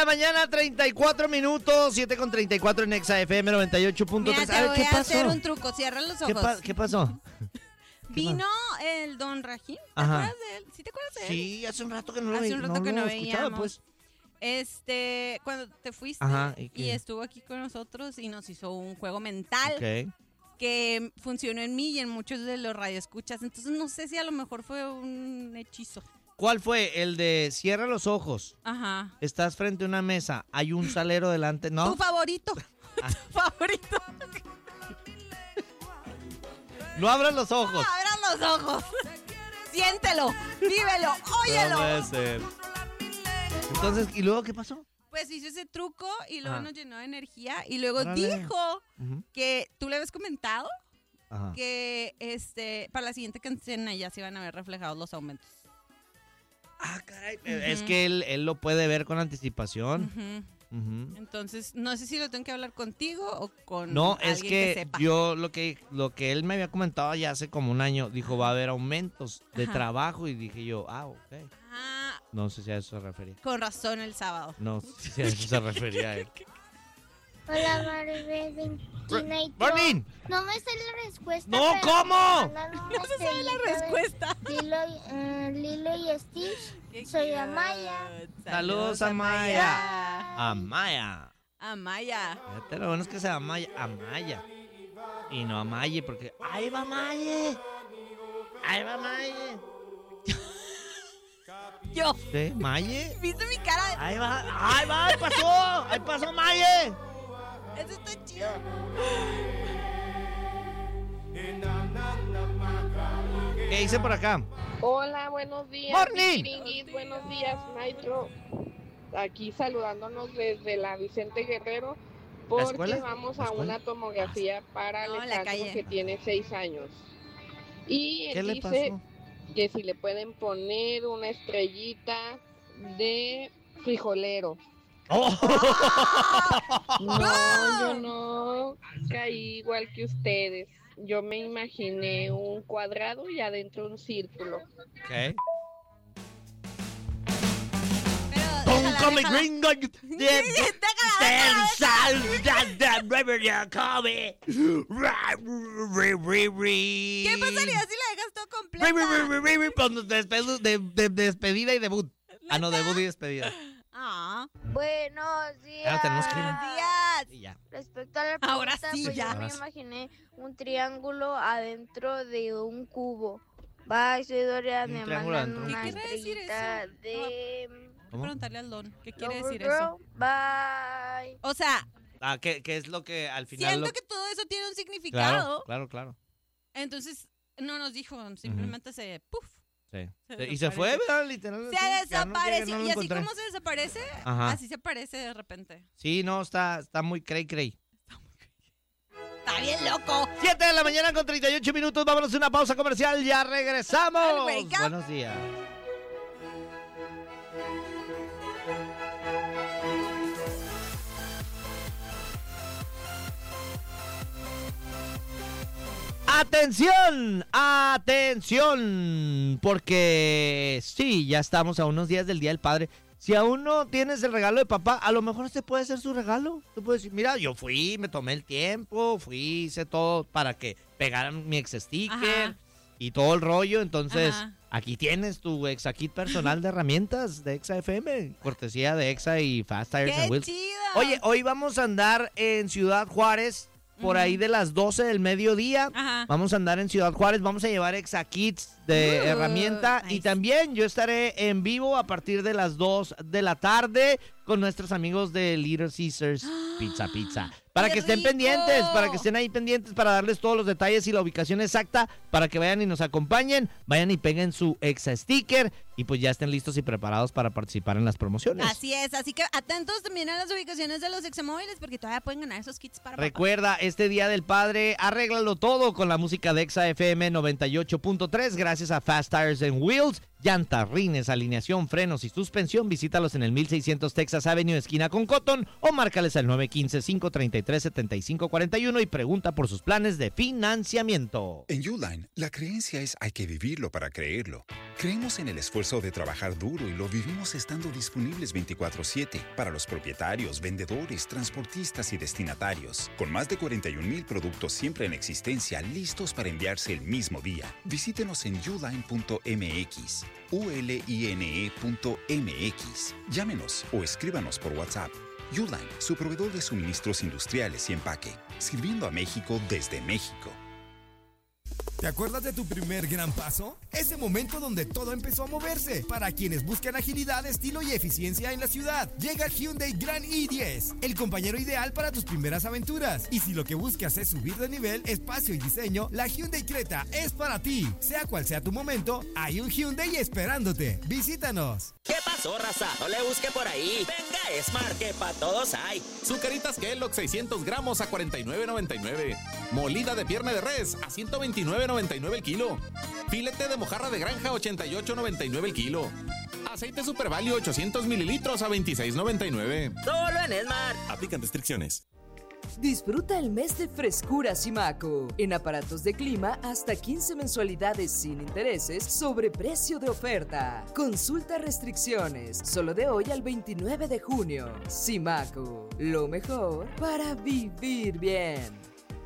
la mañana, 34 minutos, 7:34 en Exa FM 98.3. Mira, te voy ¿Qué a pasó? hacer un truco, cierra los ojos. ¿Qué pasó? Vino el Don Rajim, ¿te Ajá. acuerdas de él? ¿Sí te acuerdas de él? Sí, hace un rato que no lo Hace un rato que no escuchaba, veíamos. pues. Cuando te fuiste Ajá, y estuvo aquí con nosotros y nos hizo un juego mental Ok. que funcionó en mí y en muchos de los radioescuchas. Entonces no sé si a lo mejor fue un hechizo. ¿Cuál fue? El de cierra los ojos. Ajá. Estás frente a una mesa, hay un salero delante, ¿no? Tu favorito. Tu favorito. No abras los ojos. Abran los ojos. Siéntelo, vívelo, óyelo. No puede ser. Entonces, ¿y luego qué pasó? Pues hizo ese truco y luego Ajá. nos llenó de energía y luego Órale. dijo Ujú. que tú le habías comentado Ajá. que para la siguiente cancena ya se iban a ver reflejados los aumentos. Ah, caray. Es que él lo puede ver con anticipación. Ujú. Ujú. Entonces, no sé si lo tengo que hablar contigo o con No, alguien es que sepa. yo lo que él me había comentado ya hace como un año, dijo va a haber aumentos de Ajá. trabajo y dije yo, ok. Ah, No sé si a eso se refería. con razón el sábado. No sé si a eso se refería él. Hola, Maribel 21 y yo. ¡Morning! No me sé la respuesta. ¡No, pero cómo! me mandaron No una se sabe la estrellita de respuesta. Lilo y Stitch. Qué Soy cute. Amaya. Saludos, Amaya. Amaya. Amaya. Fíjate, lo bueno es que se llama Amaya. Y no Amaye, porque ¡ahí va Maye! ¡Ahí va Maye! Yo. ¿Sí? ¿Maye? ¿Viste mi cara? ¡Ahí va! ¡Ahí pasó! ¡Ahí pasó Maye! Eso está chido. ¿Qué hice por acá? Hola, buenos días. Morning. Chiringuis, buenos días, Maestro. Aquí saludándonos desde la Vicente Guerrero, porque escuela? vamos ¿La a escuela? una tomografía para No, la Alejandro, calle. que tiene 6 años. Y ¿Qué él le dice pasó? que si le pueden poner una estrellita de frijolero. ¡Oh! No, yo no caí igual que ustedes. Yo me imaginé un cuadrado y adentro un círculo. Ok. Pero Don't déjala, call me déjala. gringo. ¿Qué pasaría si la dejas todo completa? Cuando de despedida y debut. Ah, no, debut y despedida. Ah, Buenos Ya tenemos que ir. buenos días. días. Y ya. Respecto a la Ahora pregunta, sí, pues ya. yo me Ahora sí. imaginé un triángulo adentro de un cubo. Bye, soy Dorian, Un me triángulo mandan adentro de un una cubo. ¿Qué quiere decir estrellita eso? de... Voy a ¿Cómo? preguntarle al Don. ¿Qué quiere Lover decir Girl. eso? Bye. O sea, Ah, ¿qué es lo que al final siento lo... que todo eso tiene un significado. Claro. Entonces, no nos dijo, simplemente se... ¡Puf! Sí. Se Y se fue, desaparece. ¿verdad? Literalmente. Se Ya no desaparece. llegué, no lo Y así encontré. como se desaparece, Ajá. así se aparece de repente. Sí, no, está muy cray. Está bien loco. 7 de la mañana con 38 minutos. Vámonos a una pausa comercial. Ya regresamos. Dale, wake up. Buenos días. Atención, atención, porque sí, ya estamos a unos días del Día del Padre. Si aún no tienes el regalo de papá, a lo mejor este puede ser su regalo. Tú puedes decir, mira, yo fui, me tomé el tiempo, hice todo para que pegaran mi ex sticker Ajá. y todo el rollo. Entonces, Ajá. aquí tienes tu Exa Kit personal de herramientas de Exa FM, cortesía de Exa y Fast Tires and ¡Qué Wheels. chido! Oye, hoy vamos a andar en Ciudad Juárez, por ahí de las 12 del mediodía. Ajá. Vamos a andar en Ciudad Juárez, vamos a llevar Exa Kits de herramienta y nice. también yo estaré en vivo a partir de las 2 de la tarde con nuestros amigos de Little Caesars Pizza. Para ¡Qué que estén rico! pendientes, para que estén ahí pendientes, para darles todos los detalles y la ubicación exacta, para que vayan y nos acompañen, vayan y peguen su Exa Sticker y pues ya estén listos y preparados para participar en las promociones. Así es, así que atentos también a las ubicaciones de los examóviles porque todavía pueden ganar esos kits para papá. Recuerda, este Día del Padre, arréglalo todo con la música de Exa FM 98.3, gracias a Fast Tires and Wheels. Llantas, rines, alineación, frenos y suspensión. Visítalos en el 1600 Texas Avenue, esquina con Cotton, o márcales al 915-533-7541 y pregunta por sus planes de financiamiento. En Uline, la creencia es hay que vivirlo para creerlo. Creemos en el esfuerzo de trabajar duro y lo vivimos estando disponibles 24/7 para los propietarios, vendedores, transportistas y destinatarios. Con más de 41,000 productos siempre en existencia, listos para enviarse el mismo día. Visítenos en uline.mx. uline.mx. Llámenos o escríbanos por WhatsApp. Uline, su proveedor de suministros industriales y empaque, sirviendo a México desde México. ¿Te acuerdas de tu primer gran paso? Ese momento donde todo empezó a moverse. Para quienes buscan agilidad, estilo y eficiencia en la ciudad, llega el Hyundai Grand i10, el compañero ideal para tus primeras aventuras. Y si lo que buscas es subir de nivel, espacio y diseño, la Hyundai Creta es para ti. Sea cual sea tu momento, hay un Hyundai esperándote. Visítanos. ¿Qué pasó, raza? No le busque por ahí. Venga, Smart, que pa' todos hay. Zucaritas Kellogg 600 gramos a $49.99. Molida de pierna de res a $129.99 el kilo. Filete de mojarra de granja a $88.99 el kilo. Aceite Super Value 800 mililitros a $26.99. Solo en Smart. Aplican restricciones. Disfruta el mes de frescura Simaco. En aparatos de clima, hasta 15 mensualidades sin intereses sobre precio de oferta. Consulta restricciones. Solo de hoy al 29 de junio. Simaco. Lo mejor para vivir bien.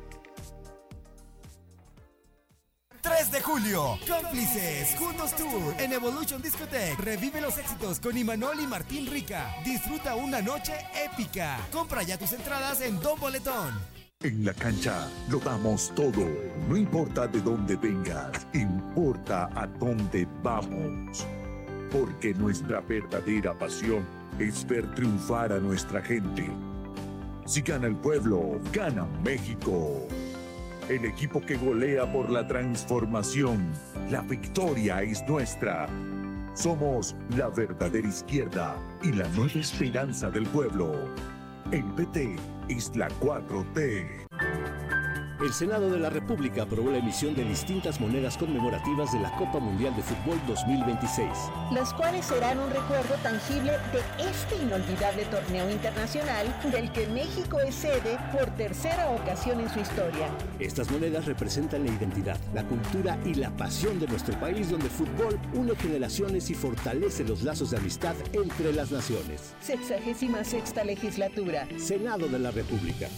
3 de julio, Cómplices, Juntos Tour en Evolution Discotheque. Revive los éxitos con Imanol y Martín Rica. Disfruta una noche épica. Compra ya tus entradas en Don Boletón. En la cancha lo damos todo. No importa de dónde vengas, importa a dónde vamos. Porque nuestra verdadera pasión es ver triunfar a nuestra gente. Si gana el pueblo, gana México. El equipo que golea por la transformación. La victoria es nuestra. Somos la verdadera izquierda y la nueva esperanza del pueblo. El PT es la 4T. El Senado de la República aprobó la emisión de distintas monedas conmemorativas de la Copa Mundial de Fútbol 2026. Las cuales serán un recuerdo tangible de este inolvidable torneo internacional del que México es sede por tercera ocasión en su historia. Estas monedas representan la identidad, la cultura y la pasión de nuestro país, donde el fútbol une generaciones y fortalece los lazos de amistad entre las naciones. 66ª legislatura. Senado de la República.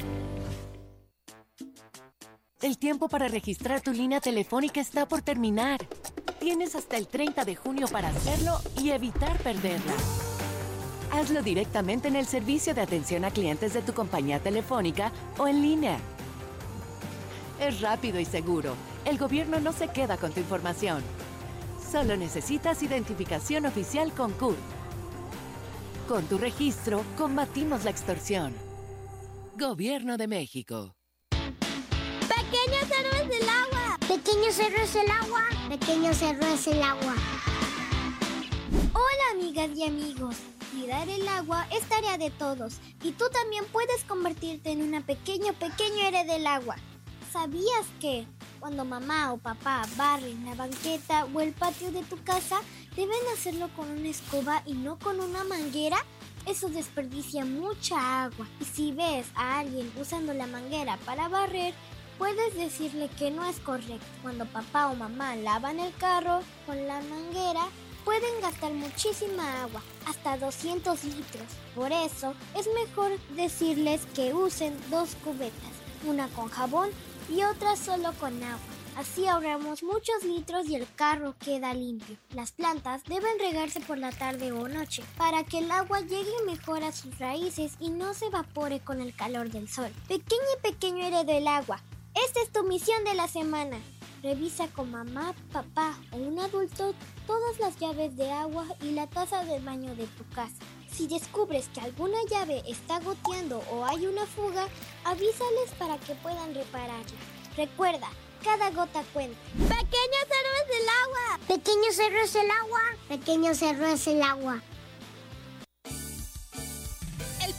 El tiempo para registrar tu línea telefónica está por terminar. Tienes hasta el 30 de junio para hacerlo y evitar perderla. Hazlo directamente en el servicio de atención a clientes de tu compañía telefónica o en línea. Es rápido y seguro. El gobierno no se queda con tu información. Solo necesitas identificación oficial con CURP. Con tu registro, combatimos la extorsión. Gobierno de México. ¡Pequeños héroes del agua! ¡Pequeños héroes del agua! ¡Pequeños héroes del agua! Hola, amigas y amigos. Cuidar el agua es tarea de todos. Y tú también puedes convertirte en una pequeño héroe del agua. ¿Sabías que cuando mamá o papá barren la banqueta o el patio de tu casa, deben hacerlo con una escoba y no con una manguera? Eso desperdicia mucha agua. Y si ves a alguien usando la manguera para barrer, puedes decirle que no es correcto. Cuando papá o mamá lavan el carro con la manguera, pueden gastar muchísima agua, hasta 200 litros. Por eso, es mejor decirles que usen 2 cubetas, una con jabón y otra solo con agua. Así ahorramos muchos litros y el carro queda limpio. Las plantas deben regarse por la tarde o noche para que el agua llegue mejor a sus raíces y no se evapore con el calor del sol. Pequeño héroe del agua. Esta es tu misión de la semana. Revisa con mamá, papá o un adulto todas las llaves de agua y la taza del baño de tu casa. Si descubres que alguna llave está goteando o hay una fuga, avísales para que puedan repararla. Recuerda, cada gota cuenta. ¡Pequeños héroes del agua! ¡Pequeños héroes del agua! ¡Pequeños héroes del agua! El Paso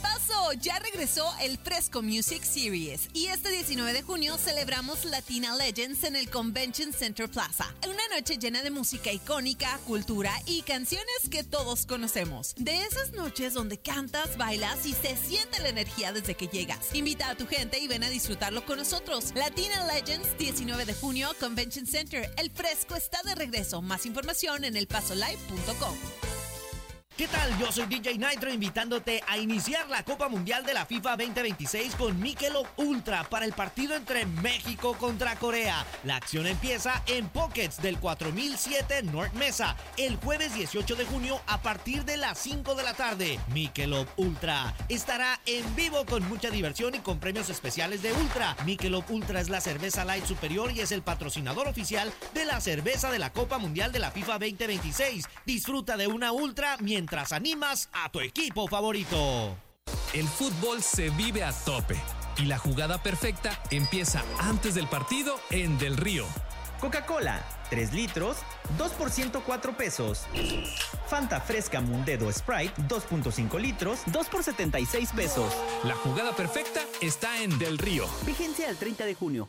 ya regresó el Fresco Music Series y este 19 de junio celebramos Latina Legends en el Convention Center Plaza. Una noche llena de música icónica, cultura y canciones que todos conocemos. De esas noches donde cantas, bailas y se siente la energía desde que llegas. Invita a tu gente y ven a disfrutarlo con nosotros. Latina Legends, 19 de junio, Convention Center. El Fresco está de regreso. Más información en elpasolive.com. ¿Qué tal? Yo soy DJ Nitro invitándote a iniciar la Copa Mundial de la FIFA 2026 con Michelob Ultra para el partido entre México contra Corea. La acción empieza en Pockets del 4007 North Mesa el jueves 18 de junio a partir de las 5 de la tarde. Michelob Ultra estará en vivo con mucha diversión y con premios especiales de Ultra. Michelob Ultra es la cerveza light superior y es el patrocinador oficial de la cerveza de la Copa Mundial de la FIFA 2026. Disfruta de una Ultra mientras animas a tu equipo favorito. El fútbol se vive a tope y la jugada perfecta empieza antes del partido en Del Río. Coca-Cola, 3 litros, 2% 4 pesos. Fanta Fresca Mundedo Sprite, 2.5 litros, 2 por 76 pesos. La jugada perfecta está en Del Río. Vigencia al 30 de junio.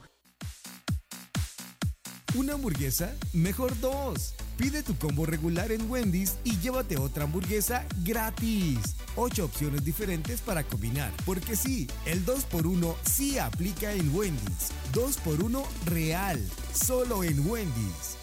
¿Una hamburguesa? Mejor 2. Pide tu combo regular en Wendy's y llévate otra hamburguesa gratis. 8 opciones diferentes para combinar. Porque sí, el 2x1 sí aplica en Wendy's. 2x1 real. Solo en Wendy's.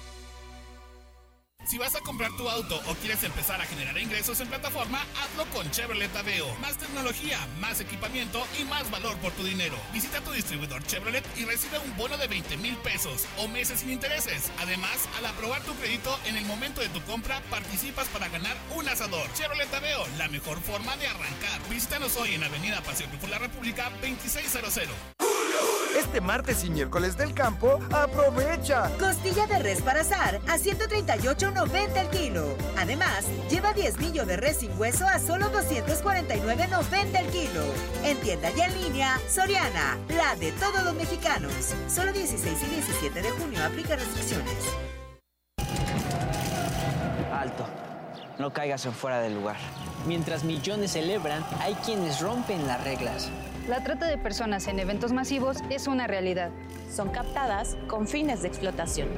Si vas a comprar tu auto o quieres empezar a generar ingresos en plataforma, hazlo con Chevrolet Aveo. Más tecnología, más equipamiento y más valor por tu dinero. Visita tu distribuidor Chevrolet y recibe un bono de 20,000 pesos o meses sin intereses. Además, al aprobar tu crédito en el momento de tu compra, participas para ganar un asador. Chevrolet Aveo, la mejor forma de arrancar. Visítanos hoy en Avenida Paseo por la República 2600. Este martes y miércoles del campo, aprovecha. Costilla de res para asar a 138.90 el kilo. Además, lleva 10 millo de res sin hueso a solo 249.90 el kilo. En tienda y en línea, Soriana, la de todos los mexicanos. Solo 16 y 17 de junio aplica restricciones. Alto, no caigas en fuera del lugar. Mientras millones celebran, hay quienes rompen las reglas. La trata de personas en eventos masivos es una realidad. Son captadas con fines de explotación.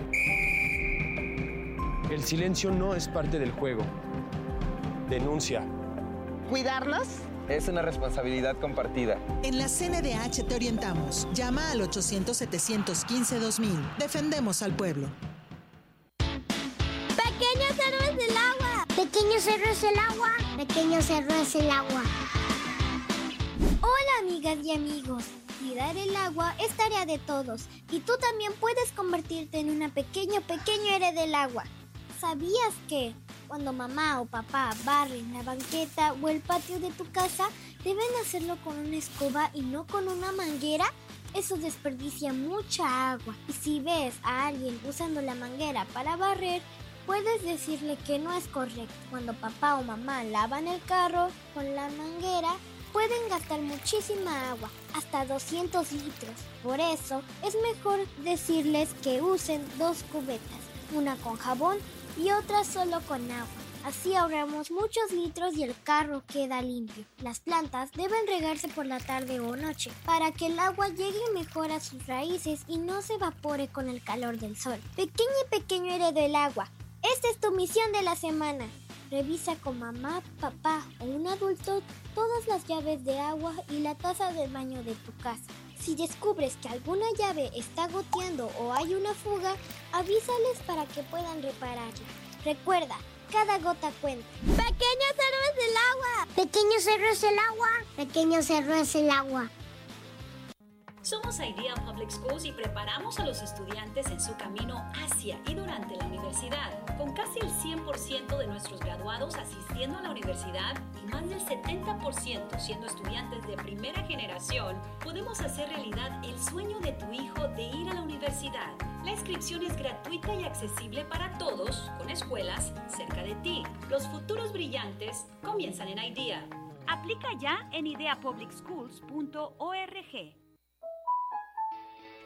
El silencio no es parte del juego. Denuncia. ¿Cuidarnos? Es una responsabilidad compartida. En la CNDH te orientamos. Llama al 800-715-2000. Defendemos al pueblo. ¡Pequeños héroes del agua! ¡Pequeños héroes del agua! ¡Pequeños héroes del agua! Hola amigas y amigos, cuidar el agua es tarea de todos y tú también puedes convertirte en una pequeño héroe del agua. ¿Sabías que cuando mamá o papá barren la banqueta o el patio de tu casa, deben hacerlo con una escoba y no con una manguera? Eso desperdicia mucha agua y si ves a alguien usando la manguera para barrer, puedes decirle que no es correcto. Cuando papá o mamá lavan el carro con la manguera, pueden gastar muchísima agua, hasta 200 litros. Por eso, es mejor decirles que usen 2 cubetas, una con jabón y otra solo con agua. Así ahorramos muchos litros y el carro queda limpio. Las plantas deben regarse por la tarde o noche, para que el agua llegue mejor a sus raíces y no se evapore con el calor del sol. Pequeño héroe del agua, esta es tu misión de la semana. Revisa con mamá, papá o un adulto todas las llaves de agua y la taza del baño de tu casa. Si descubres que alguna llave está goteando o hay una fuga, avísales para que puedan repararla. Recuerda, cada gota cuenta. ¡Pequeños héroes del agua! ¡Pequeños héroes del agua! ¡Pequeños héroes del agua! Somos Idea Public Schools y preparamos a los estudiantes en su camino hacia y durante la universidad. Con casi el 100% de nuestros graduados asistiendo a la universidad y más del 70% siendo estudiantes de primera generación, podemos hacer realidad el sueño de tu hijo de ir a la universidad. La inscripción es gratuita y accesible para todos, con escuelas cerca de ti. Los futuros brillantes comienzan en Idea. Aplica ya en ideapublicschools.org.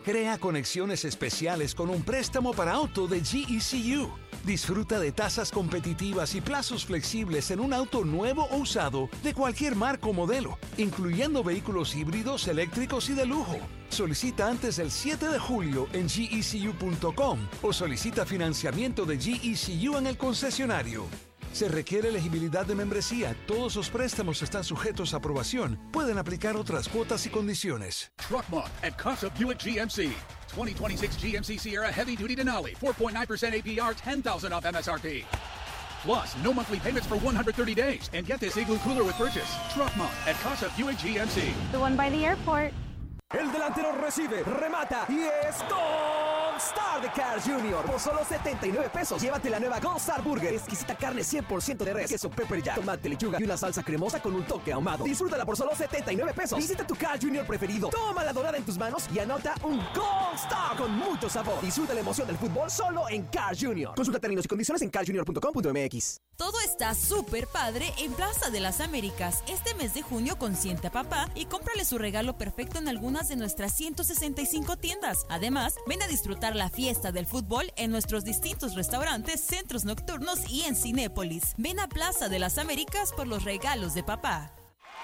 Crea conexiones especiales con un préstamo para auto de GECU. Disfruta de tasas competitivas y plazos flexibles en un auto nuevo o usado de cualquier marca o modelo, incluyendo vehículos híbridos, eléctricos y de lujo. Solicita antes del 7 de julio en gecu.com o solicita financiamiento de GECU en el concesionario. Se requiere elegibilidad de membresía. Todos los préstamos están sujetos a aprobación. Pueden aplicar otras cuotas y condiciones. Truck Month at Casa Buick GMC. 2026 GMC Sierra Heavy Duty Denali. 4.9% APR, $10,000 off MSRP. Plus, no monthly payments for 130 days. And get this Igloo cooler with purchase. Truck Month at Casa Buick GMC. The one by the airport. El delantero recibe, remata y es Gold Star de Carl's Jr. Por solo 79 pesos, llévate la nueva Gold Star Burger. Exquisita carne 100% de res, queso pepper jack, tomate, lechuga y una salsa cremosa con un toque ahumado. Disfrútala por solo 79 pesos. Visita tu Carl's Jr. preferido. Toma la dorada en tus manos y anota un Gold Star con mucho sabor. Disfruta la emoción del fútbol solo en Carl's Jr. Consulta términos y condiciones en carlsjr.com.mx. Todo está súper padre en Plaza de las Américas. Este mes de junio consiente a papá y cómprale su regalo perfecto en algunas de nuestras 165 tiendas. Además, ven a disfrutar la fiesta del fútbol en nuestros distintos restaurantes, centros nocturnos y en Cinépolis. Ven a Plaza de las Américas por los regalos de papá.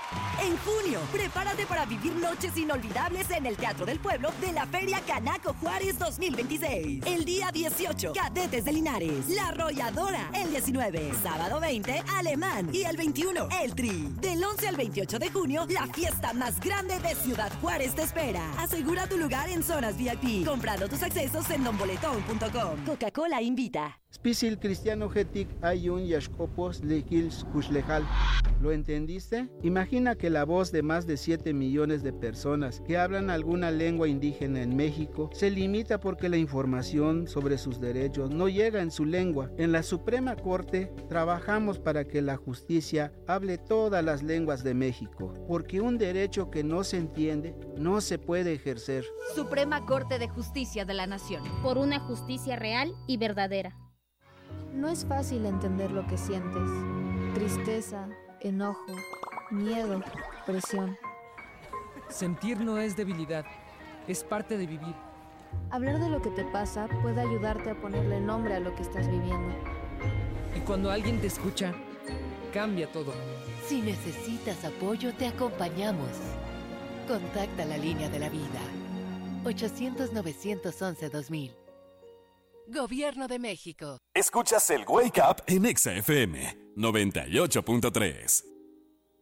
En junio, prepárate para vivir noches inolvidables en el Teatro del Pueblo de la Feria Canaco Juárez 2026. El día 18, Cadetes de Linares, La Arrolladora. El 19, sábado 20, Alemán. Y el 21, El Tri. Del 11 al 28 de junio, la fiesta más grande de Ciudad Juárez te espera. Asegura tu lugar en zonas VIP, comprando tus accesos en donboletón.com. Coca-Cola invita. Spisil Cristiano Getic Ayun Yashkopos Lekils Kushlejal. ¿Lo entendiste? Imagina que la voz de más de 7 millones de personas que hablan alguna lengua indígena en México se limita porque la información sobre sus derechos no llega en su lengua. En la Suprema Corte trabajamos para que la justicia hable todas las lenguas de México, porque un derecho que no se entiende no se puede ejercer. Suprema Corte de Justicia de la Nación. Por una justicia real y verdadera. No es fácil entender lo que sientes. Tristeza, enojo, miedo, presión. Sentir no es debilidad, es parte de vivir. Hablar de lo que te pasa puede ayudarte a ponerle nombre a lo que estás viviendo. Y cuando alguien te escucha, cambia todo. Si necesitas apoyo, te acompañamos. Contacta la línea de la vida. 800-911-2000. Gobierno de México. Escuchas el Wake Up en Exa FM 98.3.